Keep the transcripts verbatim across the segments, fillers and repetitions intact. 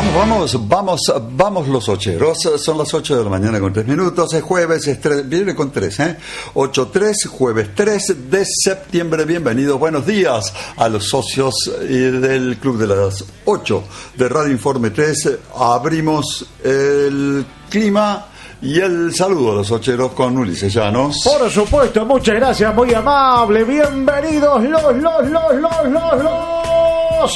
Vamos, vamos, vamos, vamos los ocheros. Son las ocho de la mañana con tres minutos. Es jueves, es tres, viene con tres, ¿eh? ocho tres, jueves tres de septiembre. Bienvenidos, buenos días a los socios del Club de las ocho de Radio Informe tres. Abrimos el clima y el saludo a los ocheros con Ulises Llanos. Por supuesto, muchas gracias, muy amable. Bienvenidos los, los, los, los, los, los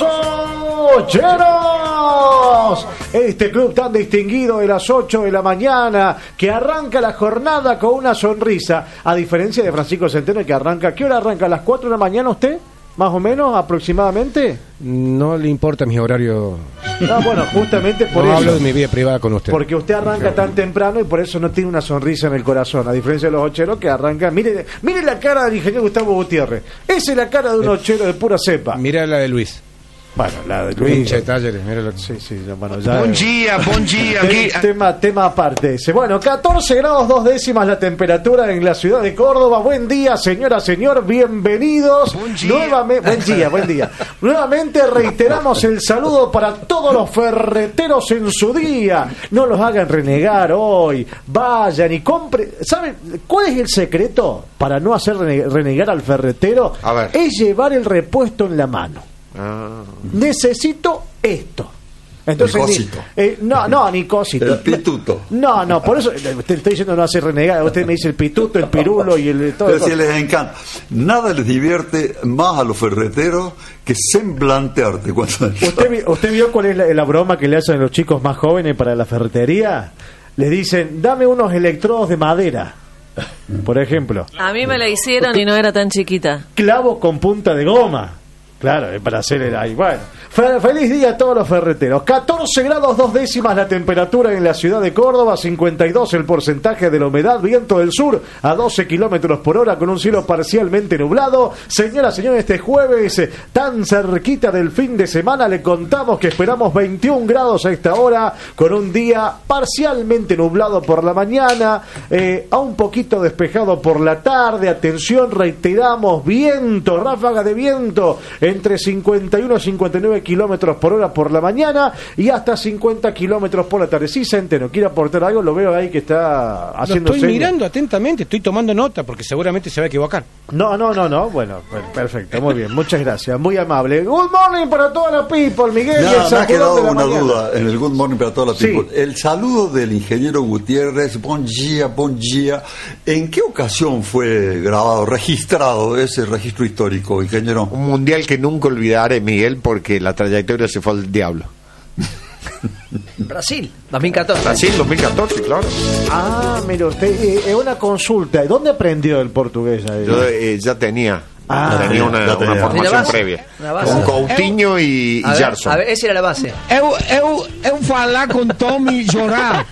ocheros. Este club tan distinguido de las ocho de la mañana, que arranca la jornada con una sonrisa. A diferencia de Francisco Centeno, que arranca, ¿qué hora arranca? ¿A las cuatro de la mañana usted? ¿Más o menos, aproximadamente? No le importa mi horario. No, bueno, justamente por no eso. hablo de mi vida privada con usted. Porque usted arranca tan temprano y por eso no tiene una sonrisa en el corazón. A diferencia de los ocheros que arrancan. Mire, mire la cara del ingeniero Gustavo Gutiérrez. Esa es la cara de un ochero de pura cepa. Mira la de Luis. Bueno, la de Luis. Pinche talleres, mira lo que... Sí, sí, bueno, ya. Buen día, buen día. Aquí... Tema, tema aparte ese. Bueno, catorce grados dos décimas la temperatura en la ciudad de Córdoba. Buen día, señora, señor, bienvenidos. Buen día. Nuevamente, buen día, buen día. Nuevamente reiteramos el saludo para todos los ferreteros en su día. No los hagan renegar hoy. Vayan y compren. ¿Saben cuál es el secreto para no hacer renegar al ferretero? A ver. Es llevar el repuesto en la mano. Ah. Necesito esto. Entonces, el cosito. Ni, eh, no, no, ni cosito. El pituto. No, no, por eso te estoy diciendo no hacer renegar. Usted me dice el pituto, el pirulo y el todo. Pero si les encanta. Nada les divierte más a los ferreteros que semblantearte. Cuando... ¿Usted, vi- ¿Usted vio cuál es la, la broma que le hacen a los chicos más jóvenes para la ferretería? Les dicen, dame unos electrodos de madera. Por ejemplo. A mí me la hicieron y no era tan chiquita. Clavo con punta de goma. Claro, es para hacer el ahí. Bueno, Fe- feliz día a todos los ferreteros. catorce grados dos décimas la temperatura en la ciudad de Córdoba, cincuenta y dos el porcentaje de la humedad, viento del sur a doce kilómetros por hora con un cielo parcialmente nublado. Señoras, señores, este jueves eh, tan cerquita del fin de semana le contamos que esperamos veintiún grados a esta hora con un día parcialmente nublado por la mañana, eh, a un poquito despejado por la tarde. Atención, reiteramos, viento, ráfaga de viento entre cincuenta y uno y cincuenta y nueve kilómetros por hora por la mañana y hasta cincuenta kilómetros por la tarde. Sí, Centeno, ¿quiere aportar algo? Lo veo ahí que está haciendo Lo estoy señas. mirando atentamente, estoy tomando nota porque seguramente se va a equivocar. No, no, no, no. Bueno, per- perfecto, muy bien. Muchas gracias, muy amable. Good morning para toda la people, Miguel. y el Nada, me ha sacudón quedado de la una mañana. duda en el Good Morning para toda la Sí. people. El saludo del ingeniero Gutiérrez, bon día, bon día. ¿En qué ocasión fue grabado, registrado ese registro histórico, ingeniero? Un mundial que nunca olvidaré, Miguel, porque la trayectoria se fue al diablo. Brasil, dos mil catorce. Brasil, dos mil catorce, claro. Ah, mira usted, eh, eh, una consulta. ¿Dónde aprendió el portugués? Ahí? Yo eh, ya tenía. Ah, tenía una, ya tenía. una ¿De la formación base? previa. Una base. Con Coutinho y, y A ver, Gerson. a ver, esa era la base. Eu, eu, eu falar com Tom e chorar.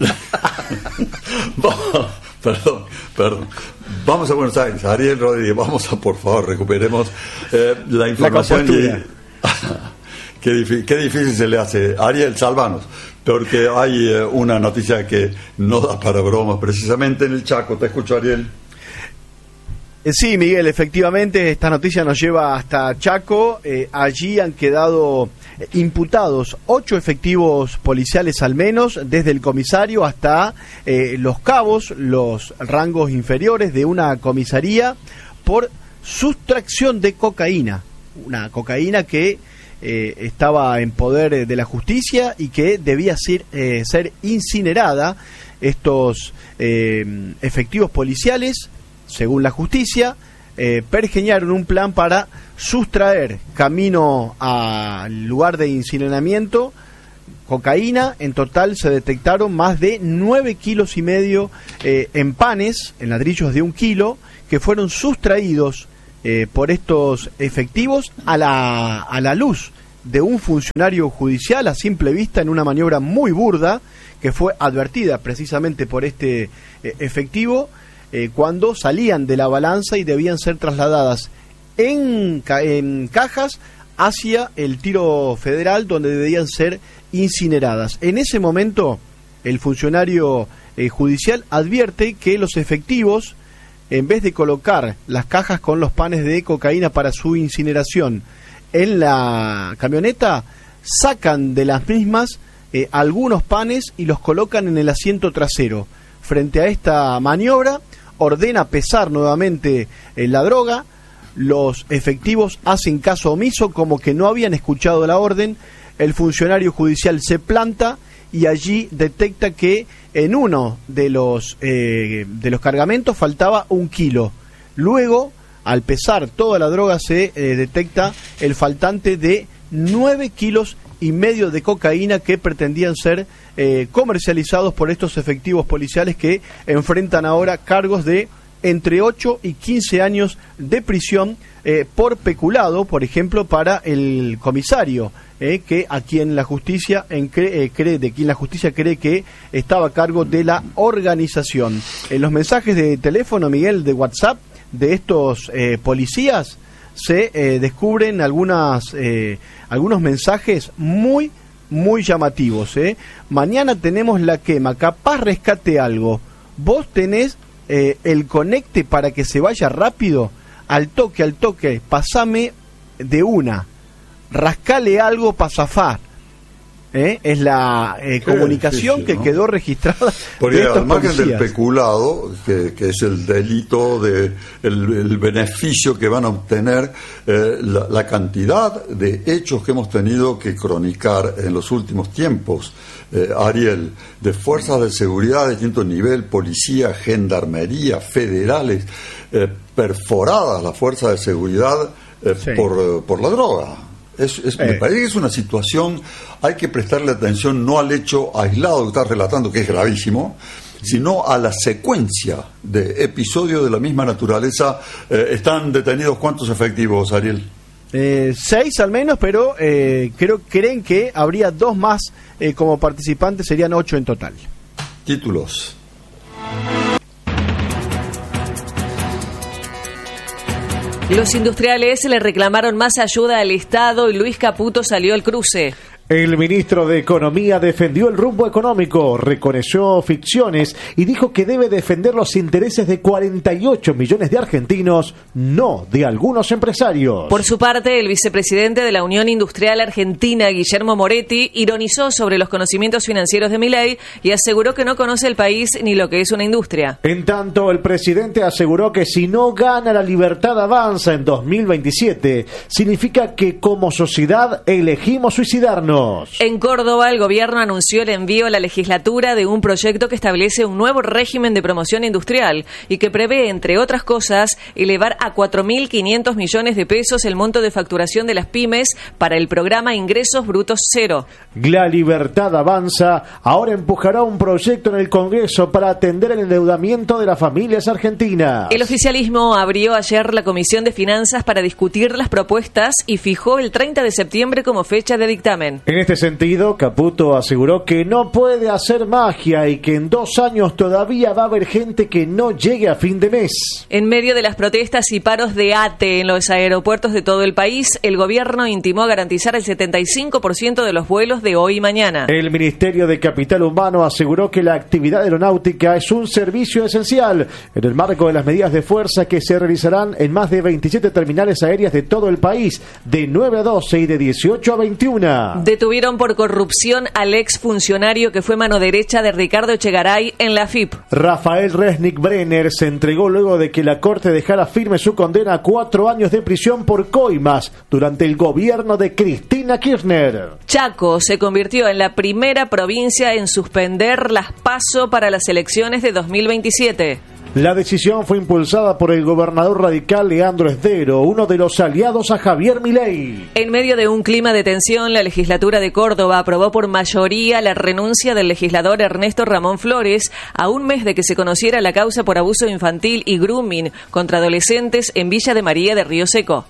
Perdón, perdón. Vamos a Buenos Aires. Ariel Rodríguez, vamos a, por favor, recuperemos eh, la información. compostura. Y, qué, difícil, qué difícil se le hace. Ariel, salvanos. Porque hay eh, una noticia que no da para bromas, precisamente en el Chaco. Te escucho, Ariel. Sí, Miguel, efectivamente, esta noticia nos lleva hasta Chaco. Eh, allí han quedado eh, imputados ocho efectivos policiales al menos, desde el comisario hasta eh, los cabos, los rangos inferiores de una comisaría, por sustracción de cocaína. Una cocaína que eh, estaba en poder de la justicia y que debía ser, eh, ser incinerada. Estos eh, efectivos policiales, según la justicia, eh, pergeñaron un plan para sustraer camino al lugar de incineramiento cocaína. En total se detectaron más de nueve kilos y medio eh, en panes, en ladrillos de un kilo, que fueron sustraídos eh, por estos efectivos a la, a la luz de un funcionario judicial a simple vista, en una maniobra muy burda que fue advertida precisamente por este eh, efectivo. Eh, cuando salían de la balanza y debían ser trasladadas en, ca- en cajas hacia el tiro federal, donde debían ser incineradas. En ese momento, el funcionario eh, judicial advierte que los efectivos, en vez de colocar las cajas con los panes de cocaína para su incineración en la camioneta, sacan de las mismas eh, algunos panes y los colocan en el asiento trasero. Frente a esta maniobra, ordena pesar nuevamente eh, la droga. Los efectivos hacen caso omiso, como que no habían escuchado la orden. El funcionario judicial se planta y allí detecta que en uno de los, eh, de los cargamentos faltaba un kilo. Luego, al pesar toda la droga, se eh, detecta el faltante de nueve kilos y medio de cocaína que pretendían ser eh, comercializados por estos efectivos policiales que enfrentan ahora cargos de entre ocho y quince años de prisión eh, por peculado, por ejemplo, para el comisario, eh, que a quien la justicia en cre, eh, cree, de quien la justicia cree que estaba a cargo de la organización. En los mensajes de teléfono, Miguel, de WhatsApp de estos eh, policías se eh, descubren algunas eh, algunos mensajes muy muy llamativos. Eh. Mañana tenemos la quema, capaz rescate algo. Vos tenés Eh, el conecte para que se vaya rápido, al toque, al toque, pasame de una, rascale algo para zafar. ¿Eh? Es la eh, comunicación difícil, ¿no? que quedó registrada. Porque de estos al margen policías. del peculado, que, que es el delito, de el, el beneficio que van a obtener, eh, la, la cantidad de hechos que hemos tenido que cronicar en los últimos tiempos, eh, Ariel, de fuerzas de seguridad de distinto nivel, policía, gendarmería, federales, eh, perforadas las fuerzas de seguridad eh, sí. por, por la droga. Es, es, eh. Me parece que es una situación, hay que prestarle atención no al hecho aislado que estás relatando, que es gravísimo, sino a la secuencia de episodios de la misma naturaleza. Eh, ¿Están detenidos cuántos efectivos, Ariel? Eh, seis al menos, pero eh, creo creen que habría dos más eh, como participantes, serían ocho en total. Títulos. Los industriales le reclamaron más ayuda al Estado y Luis Caputo salió al cruce. El ministro de Economía defendió el rumbo económico, reconoció ficciones y dijo que debe defender los intereses de cuarenta y ocho millones de argentinos, no de algunos empresarios. Por su parte, el vicepresidente de la Unión Industrial Argentina, Guillermo Moretti, ironizó sobre los conocimientos financieros de Milei y aseguró que no conoce el país ni lo que es una industria. En tanto, el presidente aseguró que si no gana la Libertad Avanza en dos mil veintisiete, significa que como sociedad elegimos suicidarnos. En Córdoba, el gobierno anunció el envío a la legislatura de un proyecto que establece un nuevo régimen de promoción industrial y que prevé, entre otras cosas, elevar a cuatro mil quinientos millones de pesos el monto de facturación de las pymes para el programa Ingresos Brutos Cero. La Libertad Avanza ahora empujará un proyecto en el Congreso para atender el endeudamiento de las familias argentinas. El oficialismo abrió ayer la Comisión de Finanzas para discutir las propuestas y fijó el treinta de septiembre como fecha de dictamen. En este sentido, Caputo aseguró que no puede hacer magia y que en dos años todavía va a haber gente que no llegue a fin de mes. En medio de las protestas y paros de ATE en los aeropuertos de todo el país, el gobierno intimó a garantizar el setenta y cinco por ciento de los vuelos de hoy y mañana. El Ministerio de Capital Humano aseguró que la actividad aeronáutica es un servicio esencial en el marco de las medidas de fuerza que se realizarán en más de veintisiete terminales aéreas de todo el país, de nueve a doce y de dieciocho a veintiuno. Detuvieron por corrupción al exfuncionario que fue mano derecha de Ricardo Echegaray en la F I P. Rafael Resnick Brenner se entregó luego de que la Corte dejara firme su condena a cuatro años de prisión por coimas durante el gobierno de Cristina Kirchner. Chaco se convirtió en la primera provincia en suspender las PASO para las elecciones de dos mil veintisiete. La decisión fue impulsada por el gobernador radical Leandro Esdero, uno de los aliados a Javier Milei. En medio de un clima de tensión, la legislatura de Córdoba aprobó por mayoría la renuncia del legislador Ernesto Ramón Flores a un mes de que se conociera la causa por abuso infantil y grooming contra adolescentes en Villa de María de Río Seco.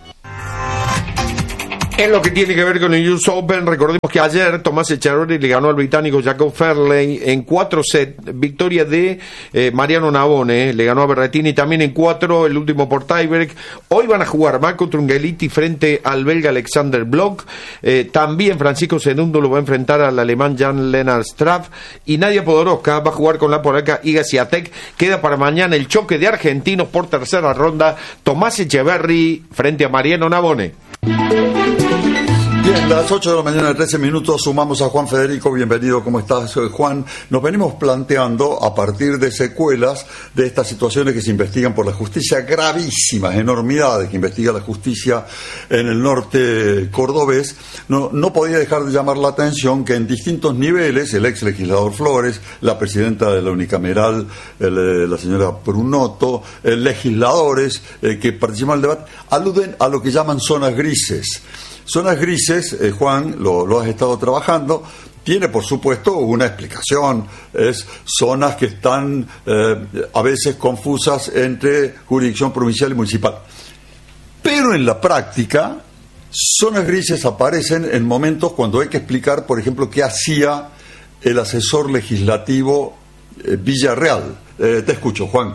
En lo que tiene que ver con el U S Open, recordemos que ayer Tomás Echeverry le ganó al británico Jacob Fairley en cuatro sets, victoria de eh, Mariano Navone, le ganó a Berrettini también en cuatro, el último por tiebreak. Hoy van a jugar Marco Trungelliti frente al belga Alexander Bloch, eh, también Francisco Cerundo lo va a enfrentar al alemán Jan-Lennart Straff y Nadia Podoroska va a jugar con la polaca Iga Swiatek. Queda para mañana el choque de argentinos por tercera ronda, Tomás Echeverry frente a Mariano Navone. Bien, las ocho de la mañana, trece minutos, sumamos a Juan Federico. Bienvenido, ¿cómo estás, Juan? Nos venimos planteando, a partir de secuelas de estas situaciones que se investigan por la justicia, gravísimas, enormidades que investiga la justicia en el norte cordobés, no, no podía dejar de llamar la atención que en distintos niveles, el ex legislador Flores, la presidenta de la unicameral, el, la señora Brunotto, eh, legisladores eh, que participan del debate, aluden a lo que llaman zonas grises. Zonas grises, eh, Juan, lo, lo has estado trabajando, tiene por supuesto una explicación, es zonas que están eh, a veces confusas entre jurisdicción provincial y municipal. Pero en la práctica, zonas grises aparecen en momentos cuando hay que explicar, por ejemplo, qué hacía el asesor legislativo eh, Villarreal. Eh, te escucho, Juan.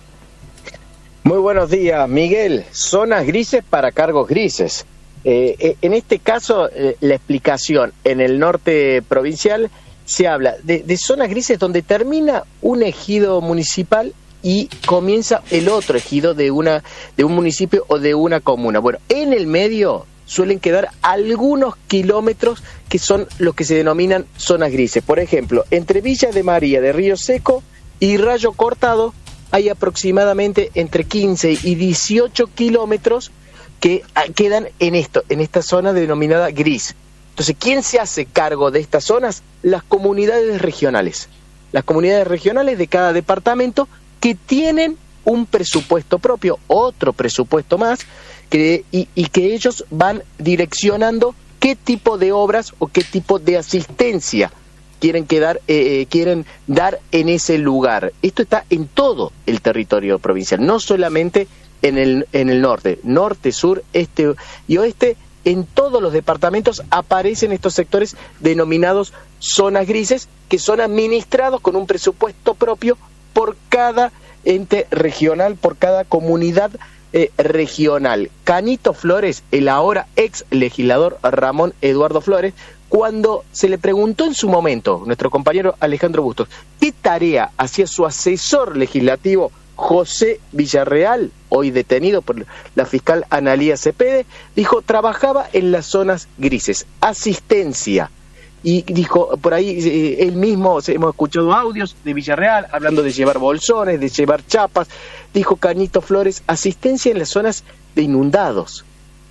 Muy buenos días, Miguel. Zonas grises para cargos grises. Eh, en este caso, eh, la explicación en el norte provincial se habla de, de zonas grises donde termina un ejido municipal y comienza el otro ejido de una de un municipio o de una comuna. Bueno, en el medio suelen quedar algunos kilómetros que son los que se denominan zonas grises. Por ejemplo, entre Villa de María de Río Seco y Rayo Cortado hay aproximadamente entre quince y dieciocho kilómetros que quedan en esto, en esta zona denominada gris. Entonces, ¿quién se hace cargo de estas zonas? Las comunidades regionales. Las comunidades regionales de cada departamento que tienen un presupuesto propio, otro presupuesto más, que, y, y que ellos van direccionando qué tipo de obras o qué tipo de asistencia quieren, quedar, eh, quieren dar en ese lugar. Esto está en todo el territorio provincial, no solamente en el, en el norte, norte, sur, este y oeste. En todos los departamentos aparecen estos sectores denominados zonas grises, que son administrados con un presupuesto propio por cada ente regional, por cada comunidad eh, regional. Canito Flores, el ahora ex legislador Ramón Eduardo Flores, cuando se le preguntó en su momento, nuestro compañero Alejandro Bustos, qué tarea hacía su asesor legislativo José Villarreal, hoy detenido por la fiscal Analía Cepede, dijo, trabajaba en las zonas grises, asistencia. Y dijo, por ahí, eh, él mismo, hemos escuchado audios de Villarreal, hablando de llevar bolsones, de llevar chapas. Dijo Canito Flores, asistencia en las zonas de inundados.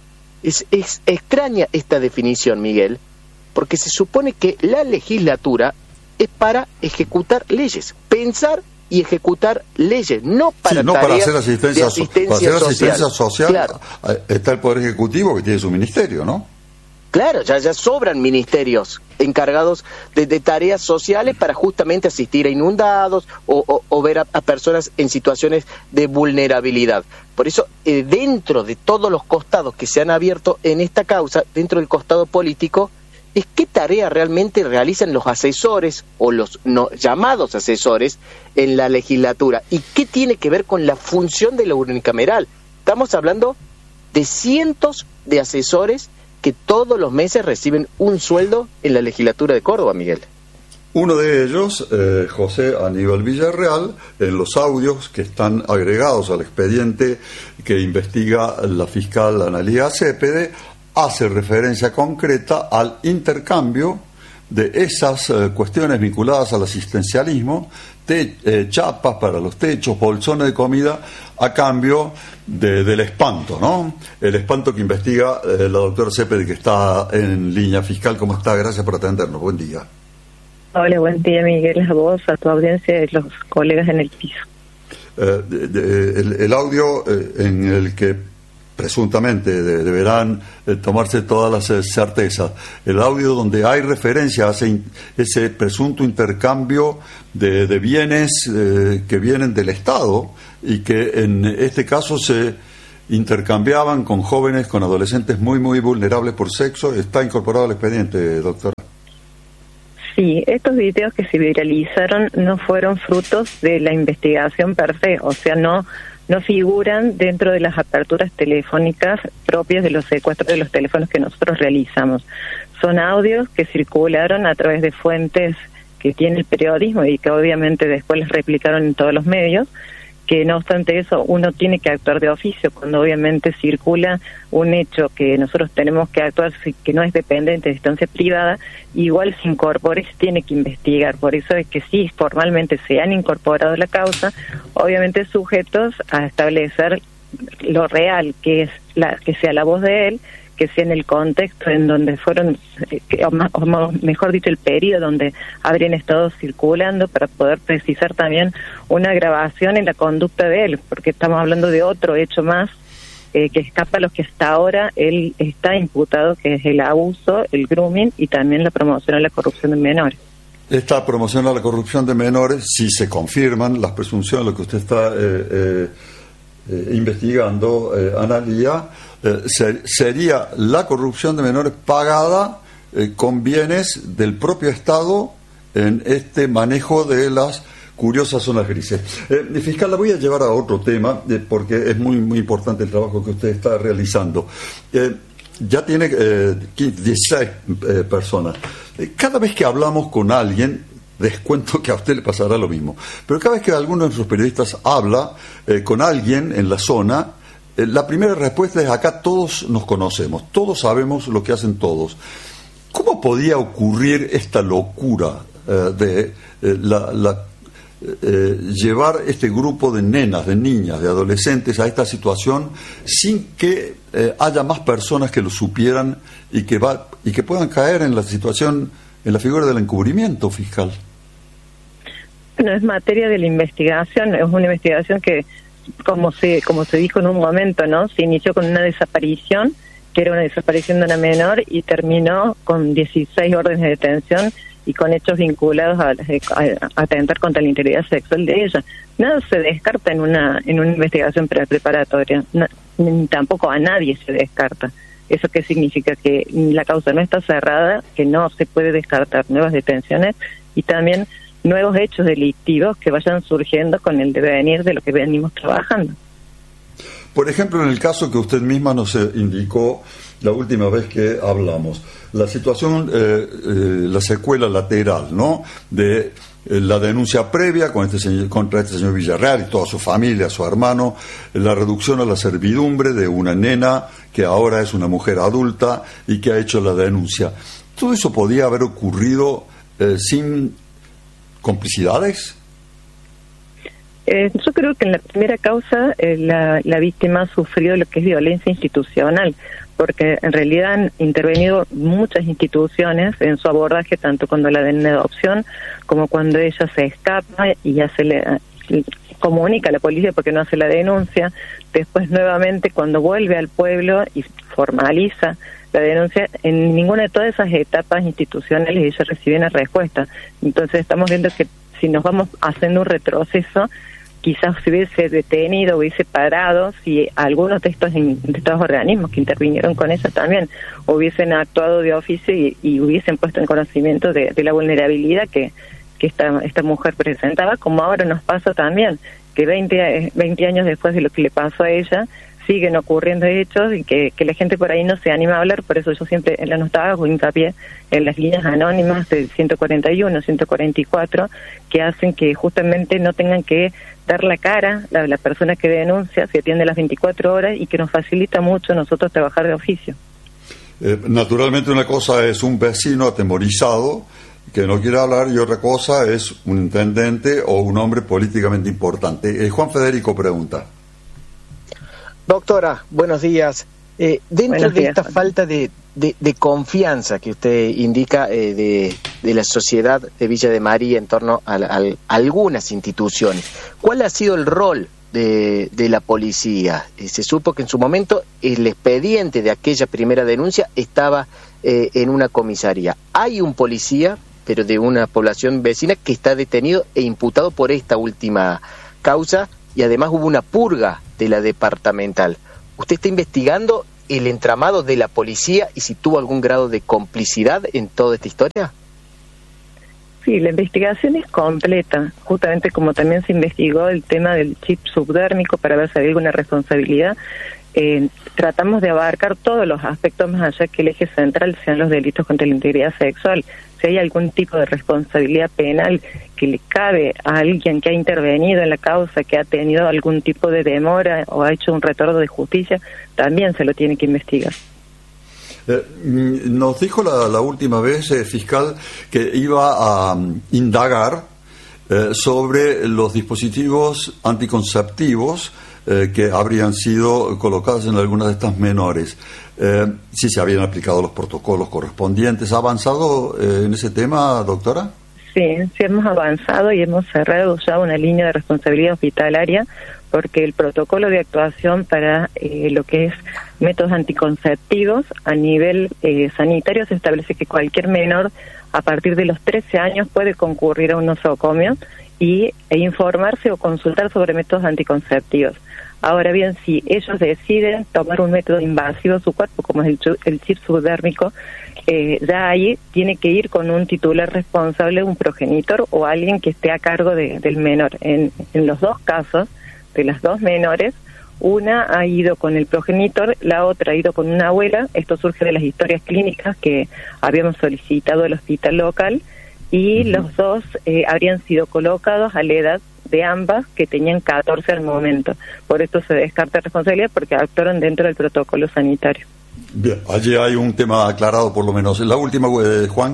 Es, es extraña esta definición, Miguel, porque se supone que la legislatura es para ejecutar leyes, pensar y ejecutar leyes, no para, sí, no para hacer asistencia, asistencia para hacer asistencia social, social. Claro. Está el Poder Ejecutivo que tiene su ministerio, ¿no? Claro, ya, ya sobran ministerios encargados de, de tareas sociales para justamente asistir a inundados o, o, o ver a, a personas en situaciones de vulnerabilidad. Por eso, eh, dentro de todos los costados que se han abierto en esta causa, dentro del costado político, es qué tarea realmente realizan los asesores o los no, llamados asesores en la legislatura y qué tiene que ver con la función de la unicameral. Estamos hablando de cientos de asesores que todos los meses reciben un sueldo en la legislatura de Córdoba, Miguel. Uno de ellos, eh, José Aníbal Villarreal, en los audios que están agregados al expediente que investiga la fiscal Analía Cepede, hace referencia concreta al intercambio de esas eh, cuestiones vinculadas al asistencialismo, te, eh, chapas para los techos, bolsones de comida, a cambio de, del espanto, ¿no? El espanto que investiga eh, la doctora Cepede, que está en línea fiscal. ¿Cómo está? Gracias por atendernos. Buen día. Hola, buen día, Miguel, a vos, a tu audiencia y a los colegas en el piso. Eh, de, de, el, el audio eh, en el que presuntamente de, deberán eh, tomarse todas las eh, certezas. El audio donde hay referencia a ese, ese presunto intercambio de, de bienes eh, que vienen del Estado y que en este caso se intercambiaban con jóvenes, con adolescentes muy, muy vulnerables por sexo. Está incorporado al expediente, doctora. Sí, estos videos que se viralizaron no fueron frutos de la investigación per se, o sea, no no figuran dentro de las aperturas telefónicas propias de los secuestros de los teléfonos que nosotros realizamos. Son audios que circularon a través de fuentes que tiene el periodismo y que obviamente después les replicaron en todos los medios, que no obstante eso uno tiene que actuar de oficio cuando obviamente circula un hecho que nosotros tenemos que actuar, que no es dependiente de instancia privada, igual se incorpore, se tiene que investigar. Por eso es que sí, formalmente se han incorporado la causa, obviamente sujetos a establecer lo real, que es la que sea la voz de él, que sea en el contexto en donde fueron, eh, o, más, o más, mejor dicho, el periodo donde habrían estado circulando, para poder precisar también una grabación en la conducta de él, porque estamos hablando de otro hecho más eh, que escapa a los que hasta ahora él está imputado, que es el abuso, el grooming y también la promoción a la corrupción de menores. Esta promoción a la corrupción de menores, si se confirman las presunciones, lo que usted está eh, eh, eh, investigando, eh, Analía, eh, ser, sería la corrupción de menores pagada eh, con bienes del propio Estado en este manejo de las curiosas zonas grises. Eh, fiscal, la voy a llevar a otro tema, eh, porque es muy, muy importante el trabajo que usted está realizando. Eh, ya tiene eh, dieciséis eh, personas. Eh, cada vez que hablamos con alguien, descuento que a usted le pasará lo mismo, pero cada vez que alguno de nuestros periodistas habla eh, con alguien en la zona, eh, la primera respuesta es: acá todos nos conocemos, todos sabemos lo que hacen todos. ¿Cómo podía ocurrir esta locura eh, de eh, la, la Eh, llevar este grupo de nenas, de niñas, de adolescentes a esta situación sin que eh, haya más personas que lo supieran y que va y que puedan caer en la situación, en la figura del encubrimiento, fiscal? Bueno, es materia de la investigación, es una investigación que, como se como se dijo en un momento, ¿no? Se inició con una desaparición, que era una desaparición de una menor, y terminó con dieciséis órdenes de detención y con hechos vinculados a, a, a atentar contra la integridad sexual de ella. Nada se descarta en una en una investigación pre preparatoria, no, ni tampoco a nadie se descarta. ¿Eso qué significa? Que la causa no está cerrada, que no se puede descartar nuevas detenciones y también nuevos hechos delictivos que vayan surgiendo con el devenir de lo que venimos trabajando. Por ejemplo, en el caso que usted misma nos indicó la última vez que hablamos, la situación, eh, eh, la secuela lateral, ¿no?, de eh, la denuncia previa con este señor, contra este señor Villarreal y toda su familia, su hermano, la reducción a la servidumbre de una nena que ahora es una mujer adulta y que ha hecho la denuncia. ¿Todo eso podía haber ocurrido eh, sin complicidades? Eh, yo creo que en la primera causa eh, la, la víctima ha sufrido lo que es violencia institucional, porque en realidad han intervenido muchas instituciones en su abordaje, tanto cuando la den en adopción como cuando ella se escapa y ya se le comunica a la policía porque no hace la denuncia. Después nuevamente cuando vuelve al pueblo y formaliza la denuncia, en ninguna de todas esas etapas institucionales ella recibe una respuesta. Entonces estamos viendo que si nos vamos haciendo un retroceso, quizás se hubiese detenido, hubiese parado si algunos de estos, de estos organismos que intervinieron con ella también hubiesen actuado de oficio y, y hubiesen puesto en conocimiento de, de la vulnerabilidad que, que esta, esta mujer presentaba, como ahora nos pasa también, que veinte, veinte años después de lo que le pasó a ella, siguen ocurriendo hechos y que, que la gente por ahí no se anima a hablar. Por eso yo siempre en la nota hago hincapié en las líneas anónimas del ciento cuarenta y uno, ciento cuarenta y cuatro, que hacen que justamente no tengan que dar la cara la, la persona que denuncia, se atiende las veinticuatro horas y que nos facilita mucho nosotros trabajar de oficio. Eh, naturalmente una cosa es un vecino atemorizado que no quiere hablar y otra cosa es un intendente o un hombre políticamente importante. Eh, Juan Federico pregunta. Doctora, buenos días. Eh, dentro buenos de días, esta Juan. falta de, de, de confianza que usted indica eh, de, de la sociedad de Villa de María en torno a, a, a algunas instituciones, ¿cuál ha sido el rol de, de la policía? Eh, se supo que en su momento el expediente de aquella primera denuncia estaba eh, en una comisaría. Hay un policía, pero de una población vecina, que está detenido e imputado por esta última causa, y además hubo una purga de la departamental. ¿Usted está investigando el entramado de la policía y si tuvo algún grado de complicidad en toda esta historia? Sí, la investigación es completa, justamente como también se investigó el tema del chip subdérmico para ver si había alguna responsabilidad. eh, tratamos de abarcar todos los aspectos más allá que el eje central sean los delitos contra la integridad sexual. Si hay algún tipo de responsabilidad penal que le cabe a alguien que ha intervenido en la causa, que ha tenido algún tipo de demora o ha hecho un retorno de justicia, también se lo tiene que investigar. Eh, nos dijo la, la última vez, eh, fiscal, que iba a um, indagar eh, sobre los dispositivos anticonceptivos eh, que habrían sido colocados en algunas de estas menores. Eh, si se habían aplicado los protocolos correspondientes. ¿Ha avanzado eh, en ese tema, doctora? Sí, sí hemos avanzado y hemos cerrado ya una línea de responsabilidad hospitalaria, porque el protocolo de actuación para eh, lo que es métodos anticonceptivos a nivel eh, sanitario se establece que cualquier menor a partir de los trece años puede concurrir a un nosocomio y, e informarse o consultar sobre métodos anticonceptivos. Ahora bien, si ellos deciden tomar un método invasivo a su cuerpo, como es el, el chip subdérmico, eh, ya ahí tiene que ir con un titular responsable, un progenitor o alguien que esté a cargo de, del menor. En, en los dos casos, de las dos menores, una ha ido con el progenitor, la otra ha ido con una abuela. Esto surge de las historias clínicas que habíamos solicitado al hospital local, y uh-huh. los dos eh, habrían sido colocados a la edad de ambas, que tenían catorce al momento. Por esto se descarta responsabilidad, porque actuaron dentro del protocolo sanitario. Bien, allí hay un tema aclarado por lo menos. La última, eh, Juan.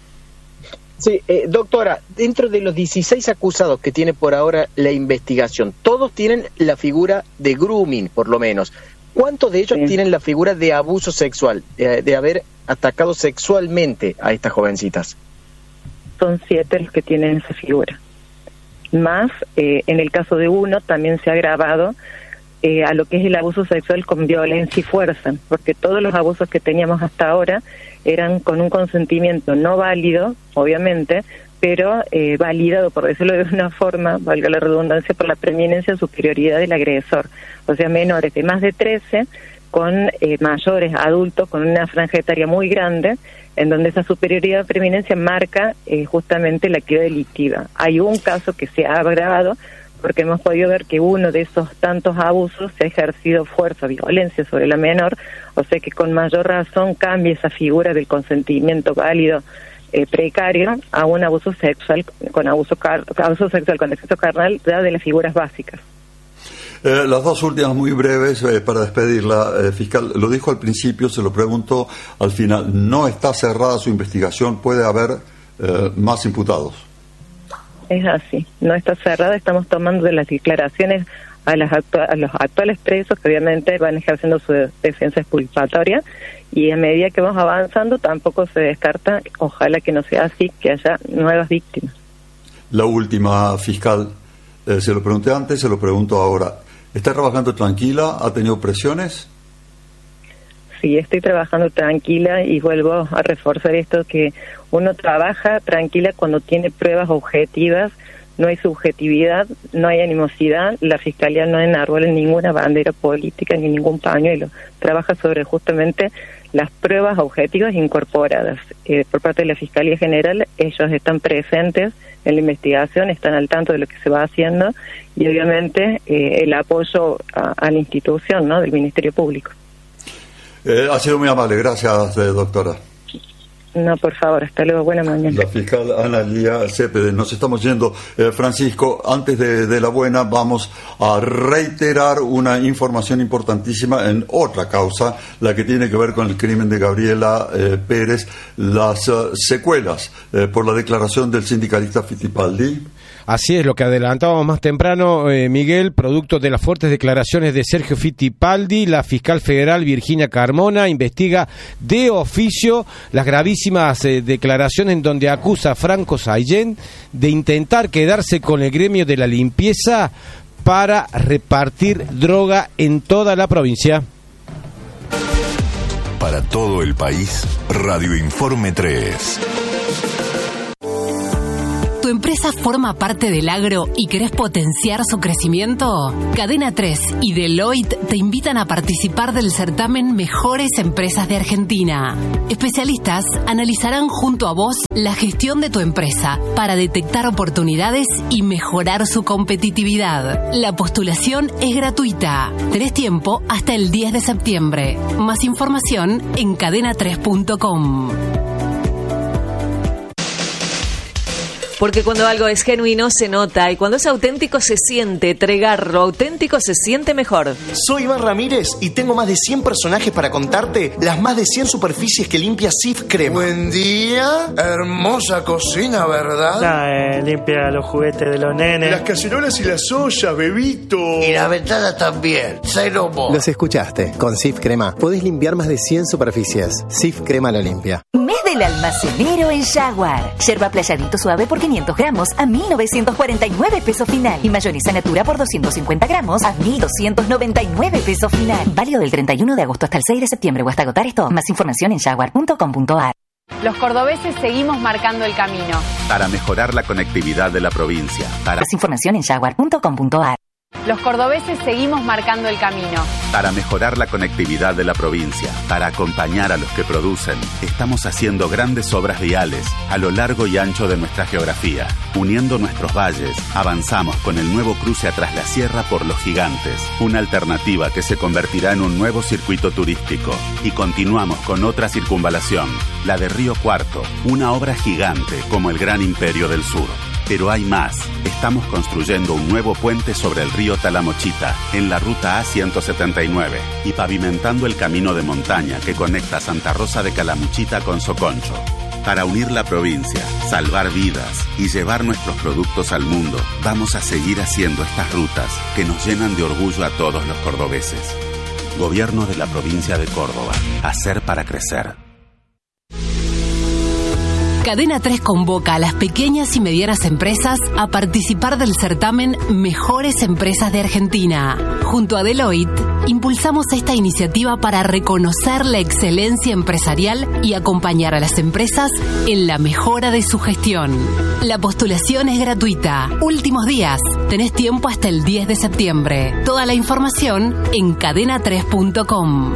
Sí, eh, doctora, dentro de los dieciséis acusados que tiene por ahora la investigación, todos tienen la figura de grooming, por lo menos. ¿Cuántos de ellos sí. tienen la figura de abuso sexual, de, de haber atacado sexualmente a estas jovencitas? Son siete los que tienen esa figura. Más, eh, en el caso de uno, también se ha agravado eh, a lo que es el abuso sexual con violencia y fuerza, porque todos los abusos que teníamos hasta ahora eran con un consentimiento no válido, obviamente, pero eh, validado, por decirlo de una forma, valga la redundancia, por la preeminencia o superioridad del agresor. O sea, menores de más de trece con eh, mayores adultos con una franja etaria muy grande, en donde esa superioridad o preeminencia marca eh, justamente la actividad delictiva. Hay un caso que se ha agravado porque hemos podido ver que uno de esos tantos abusos se ha ejercido fuerza, violencia sobre la menor, o sea que con mayor razón cambia esa figura del consentimiento válido eh, precario a un abuso sexual con abuso, car abuso sexual con exceso carnal, ya de las figuras básicas. Eh, las dos últimas muy breves eh, para despedirla, eh, fiscal. Lo dijo al principio, se lo pregunto al final. No está cerrada su investigación, puede haber eh, más imputados. Es así, no está cerrada. Estamos tomando de las declaraciones a, las actu a los actuales presos, que obviamente van ejerciendo su de defensa exculpatoria, y a medida que vamos avanzando tampoco se descarta, ojalá que no sea así, que haya nuevas víctimas. La última, fiscal. Eh, se lo pregunté antes, se lo pregunto ahora. ¿Está trabajando tranquila? ¿Ha tenido presiones? Sí, estoy trabajando tranquila y vuelvo a reforzar esto, que uno trabaja tranquila cuando tiene pruebas objetivas, no hay subjetividad, no hay animosidad, la Fiscalía no enarbola ninguna bandera política ni ningún pañuelo, trabaja sobre justamente las pruebas objetivas incorporadas. Eh, por parte de la Fiscalía General, ellos están presentes en la investigación, están al tanto de lo que se va haciendo, y obviamente eh, el apoyo a, a la institución, ¿no?, del Ministerio Público. Eh, ha sido muy amable, gracias, eh, doctora. No, por favor, hasta luego, buena mañana. La fiscal Ana Lía Cepede, nos estamos yendo. Eh, Francisco, antes de, de la buena, vamos a reiterar una información importantísima en otra causa, la que tiene que ver con el crimen de Gabriela eh, Pérez, las uh, secuelas eh, por la declaración del sindicalista Fittipaldi. Así es, lo que adelantábamos más temprano, eh, Miguel, producto de las fuertes declaraciones de Sergio Fittipaldi, la fiscal federal Virginia Carmona investiga de oficio las gravísimas eh, declaraciones en donde acusa a Franco Sallén de intentar quedarse con el gremio de la limpieza para repartir droga en toda la provincia. Para todo el país, Radio Informe tres. ¿Tu empresa forma parte del agro y querés potenciar su crecimiento? Cadena tres y Deloitte te invitan a participar del certamen Mejores Empresas de Argentina. Especialistas analizarán junto a vos la gestión de tu empresa para detectar oportunidades y mejorar su competitividad. La postulación es gratuita. Tenés tiempo hasta el diez de septiembre. Más información en cadena tres punto com. Porque cuando algo es genuino se nota y cuando es auténtico se siente. Tregarro auténtico se siente mejor. Soy Iván Ramírez y tengo más de cien personajes para contarte las más de cien superficies que limpia Cif Crema. Buen día, hermosa cocina, ¿verdad? Nah, eh, limpia los juguetes de los nenes. Las cacerolas y las ollas, bebito. Y la ventana también, cero mo. Los escuchaste, con Cif Crema podés limpiar más de cien superficies. Cif Crema lo limpia. Mes del almacenero en Jaguar. Yerba playadito suave por quinientos gramos a mil novecientos cuarenta y nueve pesos final. Y mayonesa natura por doscientos cincuenta gramos a mil doscientos noventa y nueve pesos final. Válido del treinta y uno de agosto hasta el seis de septiembre o hasta agotar esto. Más información en jaguar punto com punto a r. Los cordobeses seguimos marcando el camino. Para mejorar la conectividad de la provincia. Para... Más información en jaguar punto com punto a r. Los cordobeses seguimos marcando el camino. Para mejorar la conectividad de la provincia, para acompañar a los que producen, estamos haciendo grandes obras viales a lo largo y ancho de nuestra geografía. Uniendo nuestros valles, avanzamos con el nuevo cruce a Tras la Sierra por Los Gigantes, una alternativa que se convertirá en un nuevo circuito turístico. Y continuamos con otra circunvalación, la de Río Cuarto, una obra gigante como el Gran Imperio del Sur. Pero hay más. Estamos construyendo un nuevo puente sobre el río Talamochita, en la ruta A ciento setenta y nueve, y pavimentando el camino de montaña que conecta Santa Rosa de Calamuchita con Soconcho. Para unir la provincia, salvar vidas y llevar nuestros productos al mundo, vamos a seguir haciendo estas rutas que nos llenan de orgullo a todos los cordobeses. Gobierno de la provincia de Córdoba. Hacer para crecer. Cadena tres convoca a las pequeñas y medianas empresas a participar del certamen Mejores Empresas de Argentina. Junto a Deloitte, impulsamos esta iniciativa para reconocer la excelencia empresarial y acompañar a las empresas en la mejora de su gestión. La postulación es gratuita. Últimos días. Tenés tiempo hasta el diez de septiembre. Toda la información en cadena tres punto com.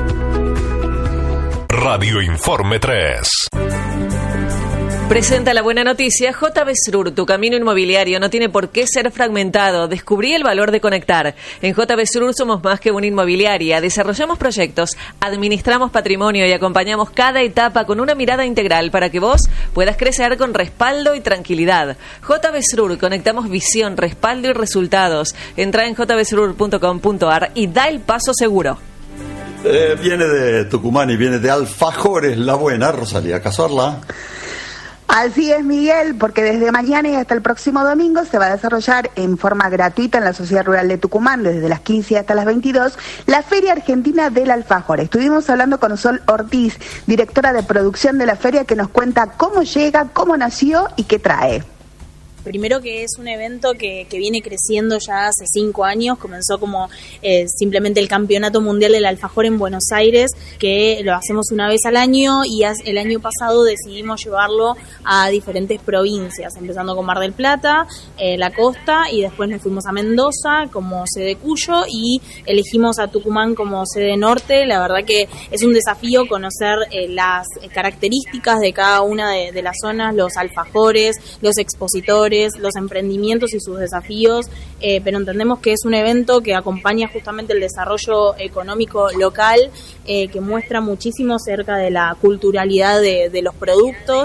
Radio Informe tres. Presenta la buena noticia. J B Srur, tu camino inmobiliario no tiene por qué ser fragmentado. Descubrí el valor de conectar. En J B Srur somos más que una inmobiliaria. Desarrollamos proyectos, administramos patrimonio y acompañamos cada etapa con una mirada integral para que vos puedas crecer con respaldo y tranquilidad. J B Srur, conectamos visión, respaldo y resultados. Entra en j b srur punto com punto a r y da el paso seguro. Eh, viene de Tucumán y viene de Alfajores La Buena, Rosalía Cazorla. Así es, Miguel, porque desde mañana y hasta el próximo domingo se va a desarrollar en forma gratuita en la Sociedad Rural de Tucumán, desde las quince hasta las veintidós, la Feria Argentina del Alfajor. Estuvimos hablando con Sol Ortiz, directora de producción de la feria, que nos cuenta cómo llega, cómo nació y qué trae. Primero que es un evento que, que viene creciendo ya hace cinco años, comenzó como eh, simplemente el Campeonato Mundial del Alfajor en Buenos Aires, que lo hacemos una vez al año, y el año pasado decidimos llevarlo a diferentes provincias, empezando con Mar del Plata, eh, la costa, y después nos fuimos a Mendoza como sede Cuyo y elegimos a Tucumán como sede norte. La verdad que es un desafío conocer eh, las características de cada una de, de las zonas, los alfajores, los expositores, los emprendimientos y sus desafíos, eh, pero entendemos que es un evento que acompaña justamente el desarrollo económico local, eh, que muestra muchísimo acerca de la culturalidad de, de los productos.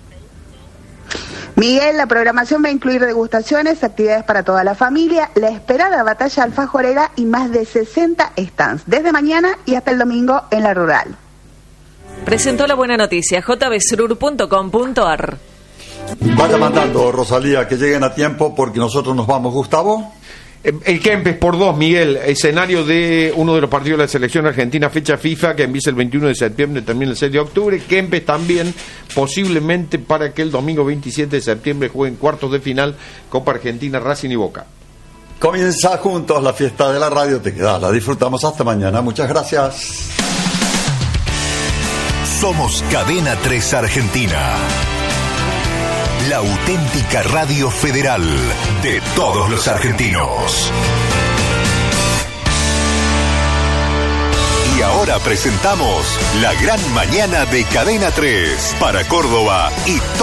Miguel, la programación va a incluir degustaciones, actividades para toda la familia, la esperada batalla alfajorera y más de sesenta stands, desde mañana y hasta el domingo en la rural. Presentó la buena noticia, j b srur punto com punto a r. Vaya mandando, Rosalía, que lleguen a tiempo porque nosotros nos vamos. Gustavo. El Kempes por dos, Miguel, escenario de uno de los partidos de la selección argentina, fecha FIFA, que empieza el veintiuno de septiembre, también el seis de octubre. Kempes también, posiblemente para que el domingo veintisiete de septiembre jueguen cuartos de final, Copa Argentina, Racing y Boca. Comienza juntos la fiesta de la radio, te queda, la disfrutamos hasta mañana. Muchas gracias. Somos Cadena tres Argentina. La auténtica radio federal de todos los argentinos. Y ahora presentamos La Gran Mañana de Cadena tres para Córdoba y